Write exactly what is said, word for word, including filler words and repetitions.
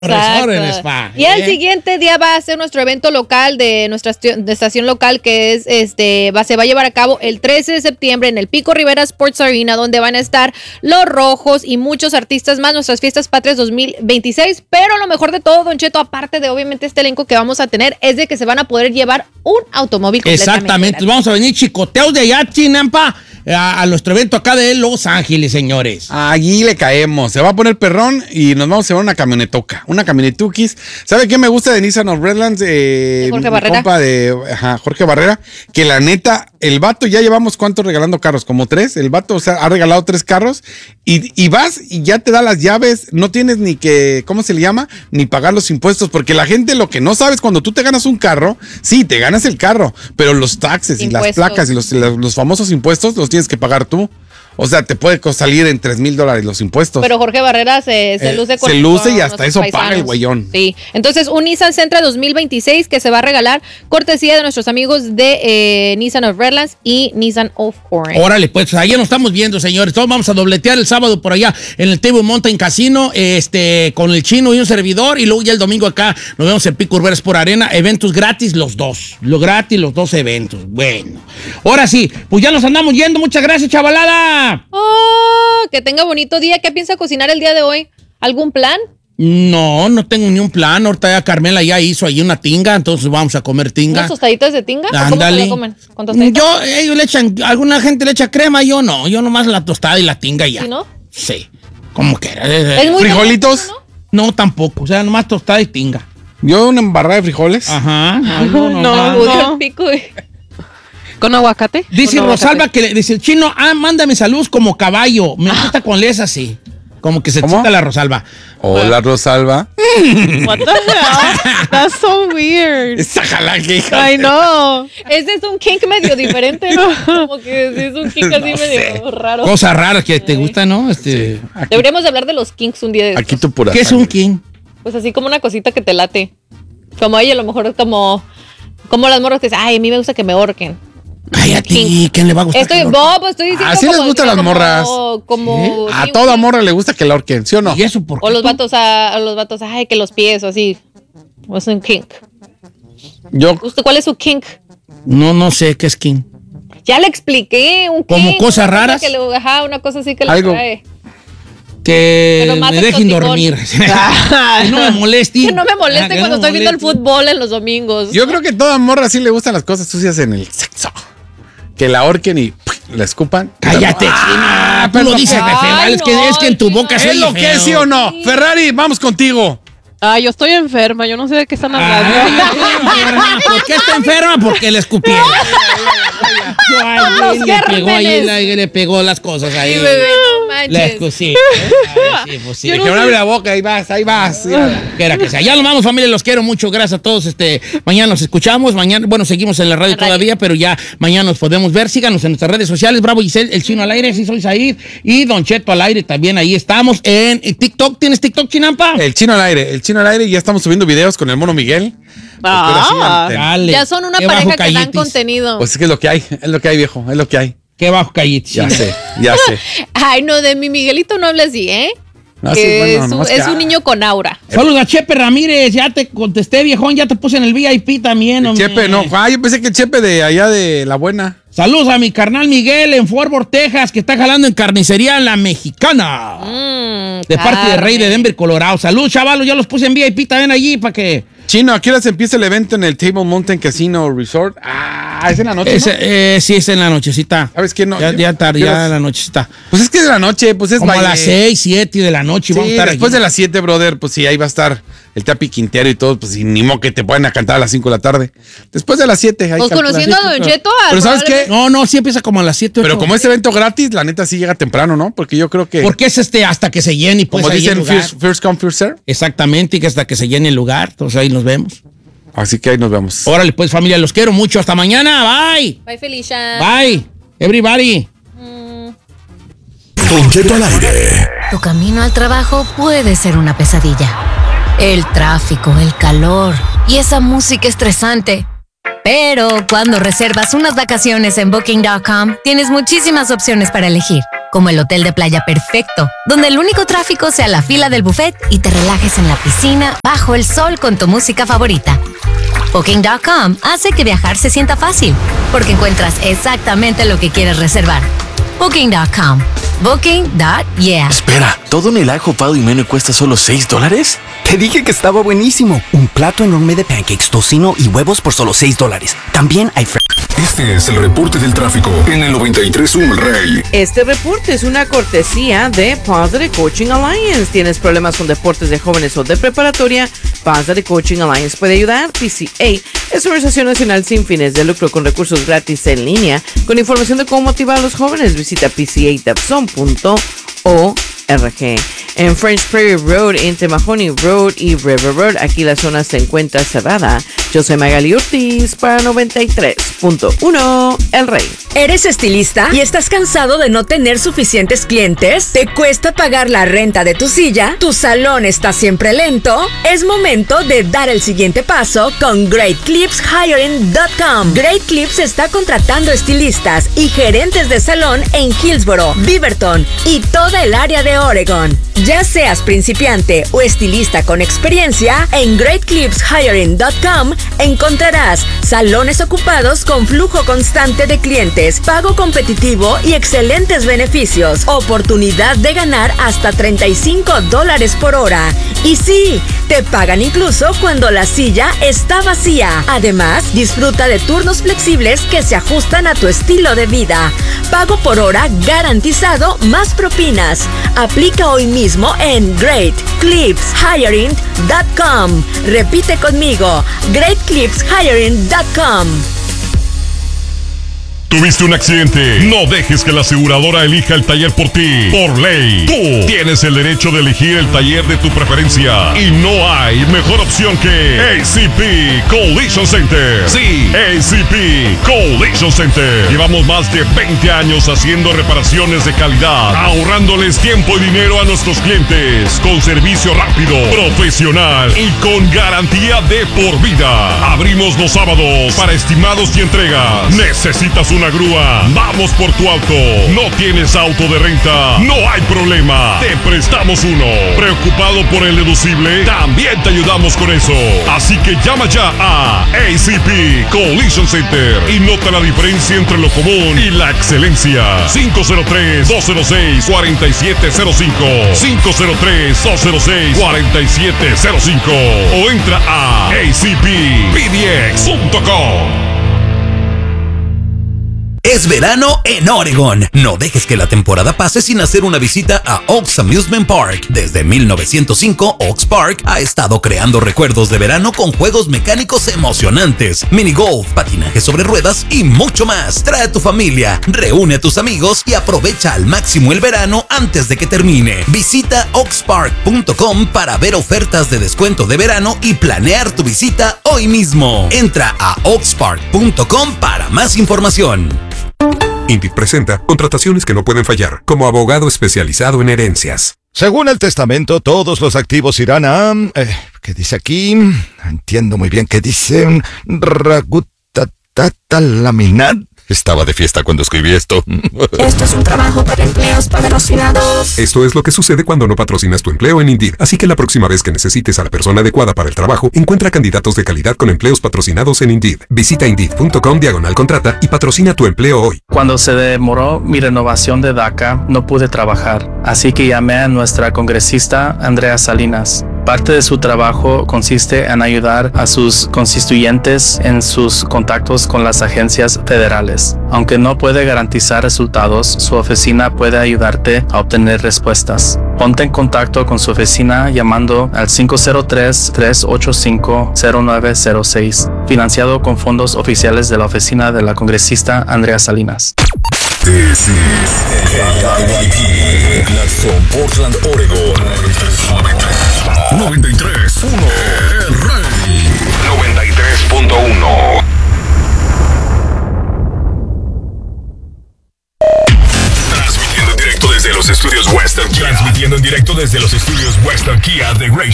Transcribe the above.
Resort en Spa. Y el siguiente día va a ser nuestro evento local de nuestra de estación local, que es este va, se va a llevar a cabo el trece de septiembre en el Pico Rivera Sports Arena, donde van a estar Los Rojos y muchos artistas más, nuestras fiestas patrias dos mil veintiséis. Pero lo mejor de todo, Don Cheto, aparte de obviamente este elenco que vamos a tener, es de que se van a poder llevar un automóvil completamente. Exactamente, vamos a venir chicoteados de allá, Chinampa, a, a nuestro evento acá de Los Ángeles, señores. Allí le caemos, se va a poner perrón y nos vamos a llevar una camionetoca, una camionetukis. ¿Sabe qué me gusta de Nissan of Redlands? Eh, de Jorge mi Barrera. compa de ajá, Jorge Barrera, que la neta, el vato ya llevamos cuántos regalando carros, como tres, el vato o sea, ha regalado tres carros y, y vas y ya te da las llaves, no tienes ni que, ¿cómo se le llama? Ni pagar los impuestos, porque la gente lo que no sabe es cuando tú te ganas un carro, sí, te ganas el carro, pero los taxes Impuestos. y las placas y los, los, los famosos impuestos los tienes que pagar tú. O sea, te puede salir en tres mil dólares los impuestos. Pero Jorge Barrera se, se Eh, luce con se luce con y hasta nuestros eso paisanos. paga el güeyón. Sí. Entonces, un Nissan Sentra dos mil veintiséis que se va a regalar cortesía de nuestros amigos de eh, Nissan of Redlands y Nissan of Orange. Órale, pues allá nos estamos viendo, señores. Todos vamos a dobletear el sábado por allá en el Table Mountain Casino, este, con el Chino y un servidor. Y luego ya el domingo acá nos vemos en Pico Rivera por Arena. Eventos gratis, los dos. Lo gratis, los dos eventos. Bueno. Ahora sí, pues ya nos andamos yendo. Muchas gracias, chavalada. Oh, que tenga bonito día. ¿Qué piensa cocinar el día de hoy? ¿Algún plan? No, no tengo ni un plan. Ahorita ya Carmela ya hizo ahí una tinga, entonces vamos a comer tinga. ¿Unas tostaditas de tinga? ¿O ¿Cómo se Ándale. la comen? ¿Con tostaditas? Yo, ellos le echan, alguna gente le echa crema, yo no. Yo nomás la tostada y la tinga y ya. ¿Sí, no? Sí, como que. Es muy ¿Frijolitos? delicioso, ¿no? No, tampoco. O sea, nomás tostada y tinga. Yo una embarrada de frijoles. Ajá. Algo No, nomás. Uy, no. el pico y- ¿Con aguacate? Dice ¿Con Rosalba aguacate? que le dice el Chino, ah, mándame saludos como caballo. Me gusta con les así. Como que se ¿Cómo? excita la Rosalba. Hola, Rosalba. What the hell? That's so weird. Esa jalaque, hija. I know. Ese es un kink medio diferente, ¿no? Como que sí, es un kink así medio raro. Cosas raras que te gustan, ¿no? Este, Aquí, Deberíamos de hablar de los kinks un día de estos. aquí tu pura ¿qué es un sangre. king? Pues así como una cosita que te late. Como a ella a lo mejor es como... Como las morras que dicen, ay, a mí me gusta que me ahorquen. Ay, a ti, King. ¿quién le va a gustar? Estoy, que lo- no, pues estoy diciendo Así les como- gustan las como- morras. Como... A sí, toda un- morra le gusta que la ahorquen, ¿sí o no? ¿Y eso por qué? O los vatos a, a los vatos, ay, que los pies o así. O es un kink. Yo, ¿Usted cuál es su kink? No, no sé qué es king. Ya le expliqué, un kink. ¿Como cosas una cosa raras? que le- ajá, una cosa así que le Algo. trae. Que Pero más me dejen exoticón. dormir. Que no me molesten. Que no me Ah, moleste que cuando no me estoy viendo el molesten. fútbol en los domingos. yo creo que a toda morra sí le gustan las cosas sucias en el sexo. Que la ahorquen y ¡puf! La escupan. Cállate, Ah, Chino. Tú lo pero dices, ¿qué? re feo. Ay, Es que, no, es que en tu Chino. boca se ¿Es oye lo que feo. es, sí o no? Ferrari, vamos contigo. Ah, yo estoy enferma, yo no sé de qué están hablando. Ah, ¿por qué está enferma? Porque le escupieron. Ay, Los le pegó ahí, gérmenes. le, le pegó las cosas ahí. Sí, bebé, no Le manches. escuché. Sí, pues sí. Yo no Que sé. abre la boca, ahí vas, ahí vas. Que era que sea. Ya nos vamos, familia, los quiero mucho. Gracias a todos. Este, mañana nos escuchamos. Mañana, bueno, seguimos en la radio, La radio. todavía, pero ya mañana nos podemos ver. Síganos en nuestras redes sociales. Bravo Giselle, el Chino al aire, sí soy Said. Y Don Cheto al aire también. Ahí estamos en TikTok. ¿Tienes TikTok, Chinampa? El chino al aire, el chino al aire. Y ya estamos subiendo videos con el mono Miguel. Ah. Porque ahora sí, Dale. Ya son una Qué pareja bajo que dan callitis. contenido. Pues es que es lo que hay, es lo que hay, viejo, es lo que hay. Qué bajo callitis. Ya sé, ya sé. Ay, no, de mi Miguelito no hable así, ¿eh? No, sí, que bueno, es, un, nomás es que- un niño con aura. Saludos a Chepe Ramírez, ya te contesté, viejón, ya te puse en el V I P también, El hombre. Chepe, no. Ah, yo pensé que el Chepe de allá de La Buena. Saludos a mi carnal Miguel en Fort Worth, Texas, que está jalando en carnicería La Mexicana. Mm, De parte de carne. Rey de Denver, Colorado. Saludos, chavalos, ya los puse en V I P también allí para que... Chino, ¿a qué hora se empieza el evento en el Table Mountain Casino Resort? Ah, es en la noche, Ese, ¿no? eh, sí, es en la nochecita. ¿Sabes qué? No, ya, yo- ya tarde, ¿qué ya horas? en la nochecita. Pues es que es de la noche, pues es Como a baile. las seis, siete de la noche Sí, vamos a estar después aquí. de las siete, brother, pues sí, ahí va a estar el Tapi Quintero y todo, pues y ni modo que te puedan a cantar a las cinco de la tarde. Después de las siete, ahí Pues calcula. conociendo a Don Cheto, Pero ¿sabes qué? No, no, sí empieza como a las siete, Pero ocho. como es evento gratis, la neta sí llega temprano, ¿no? Porque yo creo que, Porque es este hasta que se llene y pues como ahí el dicen, lugar. first, first come, first serve. Exactamente, y que hasta que se llene el lugar. Entonces ahí nos vemos. Así que ahí nos vemos. Órale, pues, familia, los quiero mucho. Hasta mañana. Bye. Bye, Felicia. Bye. Everybody. Don Cheto al aire. Tu camino al trabajo puede ser una pesadilla. El tráfico, el calor y esa música estresante. Pero cuando reservas unas vacaciones en Booking punto com, tienes muchísimas opciones para elegir. como el hotel de playa perfecto, donde el único tráfico sea la fila del buffet y te relajes en la piscina bajo el sol con tu música favorita. Booking punto com hace que viajar se sienta fácil, porque encuentras exactamente lo que quieres reservar. Booking punto com. Booking punto yeah. Espera, ¿todo en el ajo Pado y Mene cuesta solo seis dólares? Te dije que estaba buenísimo. Un plato enorme de pancakes, tocino y huevos por solo seis dólares. También hay... Este es el reporte del tráfico en el noventa y tres punto uno El Rey. Este reporte es una cortesía de Positive Coaching Alliance. ¿Tienes problemas con deportes de jóvenes o de preparatoria? Positive Coaching Alliance puede ayudar. P C A es una organización nacional sin fines de lucro con recursos gratis en línea. Con información de cómo motivar a los jóvenes, visita p c a depson punto org. En French Prairie Road, entre Mahoney Road y River Road, aquí la zona se encuentra cerrada. Yo soy Magali Ortiz para noventa y tres punto uno El Rey. ¿Eres estilista y estás cansado de no tener suficientes clientes? ¿Te cuesta pagar la renta de tu silla? ¿Tu salón está siempre lento? Es momento de dar el siguiente paso con Great Clips Hiring punto com. Great Clips está contratando estilistas y gerentes de salón en Hillsboro, Beaverton y toda el área de Oregon. Ya seas principiante o estilista con experiencia, en Great Clips Hiring punto com encontrarás salones ocupados con flujo constante de clientes, pago competitivo y excelentes beneficios, oportunidad de ganar hasta treinta y cinco dólares por hora. Y sí, te pagan incluso cuando la silla está vacía. Además, disfruta de turnos flexibles que se ajustan a tu estilo de vida. Pago por hora garantizado más propinas. Aplica hoy mismo en Great Clips Hiring punto com. Repite conmigo, Great Clips Hiring punto com. ¿Tuviste un accidente? No dejes que la aseguradora elija el taller por ti. Por ley, tú tienes el derecho de elegir el taller de tu preferencia. Y no hay mejor opción que A C P Collision Center. Sí, A C P Collision Center. Llevamos más de veinte años haciendo reparaciones de calidad, ahorrándoles tiempo y dinero a nuestros clientes, con servicio rápido, profesional y con garantía de por vida. Abrimos los sábados para estimados y entregas. ¿Necesitas un una grúa? Vamos por tu auto. ¿No tienes auto de renta? No hay problema. Te prestamos uno. ¿Preocupado por el deducible? También te ayudamos con eso. Así que llama ya a A C P Collision Center y nota la diferencia entre lo común y la excelencia. cinco cero tres, dos cero seis, cuatro siete cero cinco cinco cero tres, dos cero seis, cuatro siete cero cinco o entra a a c p p d x punto com. Es verano en Oregon. No dejes que la temporada pase sin hacer una visita a Oaks Amusement Park. Desde mil novecientos cinco, Oaks Park ha estado creando recuerdos de verano con juegos mecánicos emocionantes, mini golf, patinaje sobre ruedas y mucho más. Trae a tu familia, reúne a tus amigos y aprovecha al máximo el verano antes de que termine. Visita oaks park punto com para ver ofertas de descuento de verano y planear tu visita hoy mismo. Entra a oaks park punto com para más información. Indeed presenta contrataciones que no pueden fallar, como abogado especializado en herencias. Según el testamento, todos los activos irán a... Eh, ¿Qué dice aquí? Entiendo muy bien qué dice. Ragutatata laminar. Estaba de fiesta cuando escribí esto. Esto es un trabajo para empleos patrocinados. Esto es lo que sucede cuando no patrocinas tu empleo en Indeed. Así que la próxima vez que necesites a la persona adecuada para el trabajo, encuentra candidatos de calidad con empleos patrocinados en Indeed. Visita indeed punto com diagonal contrata y patrocina tu empleo hoy. Cuando se demoró mi renovación de DACA, no pude trabajar. Así que llamé a nuestra congresista Andrea Salinas. Parte de su trabajo consiste en ayudar a sus constituyentes en sus contactos con las agencias federales. Aunque no puede garantizar resultados, su oficina puede ayudarte a obtener respuestas. Ponte en contacto con su oficina llamando al cinco cero tres, tres ocho cinco, cero nueve cero seis, financiado con fondos oficiales de la oficina de la congresista Andrea Salinas. This is K I P, Clarkson, Portland, Oregon. noventa y tres punto uno El Rey. noventa y tres punto uno. Transmitiendo en directo desde los estudios Western Kia. Transmitiendo en directo desde los estudios Western Kia de Great